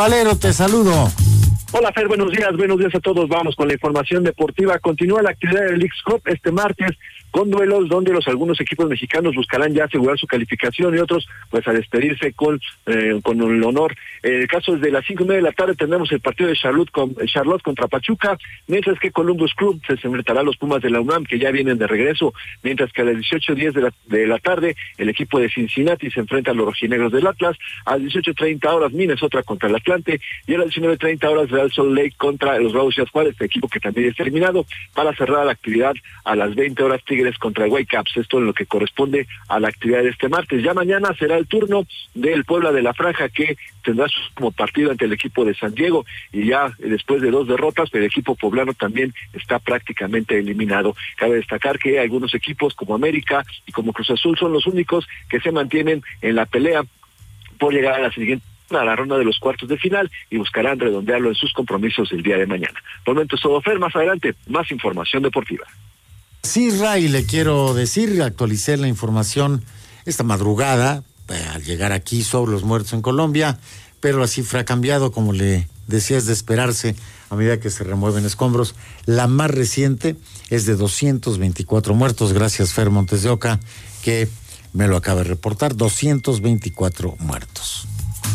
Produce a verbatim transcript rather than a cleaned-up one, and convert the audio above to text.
Palero, te saludo. Hola Fer, buenos días, buenos días a todos. Vamos con la información deportiva. Continúa la actividad del Leagues Cup este martes con duelos donde los algunos equipos mexicanos buscarán ya asegurar su calificación y otros pues a despedirse con eh, con el honor. En el caso es de las cinco y media de la tarde tendremos el partido de Charlotte con Charlotte contra Pachuca, mientras que Columbus Club se enfrentará a los Pumas de la UNAM que ya vienen de regreso, mientras que a las dieciocho diez de la, de la tarde el equipo de Cincinnati se enfrenta a los rojinegros del Atlas, a las dieciocho treinta horas Minnesota contra el Atlante y a las diecinueve treinta horas Real Salt Lake contra los Bravos de Juárez, este equipo que también es terminado, para cerrar la actividad a las veinte horas Tigres contra el Whitecaps, esto en lo que corresponde a la actividad de este martes. Ya mañana será el turno del Puebla de la Franja, que tendrá su como partido ante el equipo de San Diego, y ya después de dos derrotas, el equipo poblano también está prácticamente eliminado. Cabe destacar que algunos equipos como América y como Cruz Azul son los únicos que se mantienen en la pelea por llegar a la siguiente a la ronda de los cuartos de final y buscarán redondearlo en sus compromisos el día de mañana. Por el momento es todo, Fer. Más adelante, más información deportiva. Sí, Ray, le quiero decir, actualicé la información esta madrugada eh, al llegar aquí sobre los muertos en Colombia, pero la cifra ha cambiado, como le decía, es de esperarse a medida que se remueven escombros. La más reciente es de doscientos veinticuatro muertos, gracias Fer Montes de Oca, que me lo acaba de reportar, doscientos veinticuatro muertos.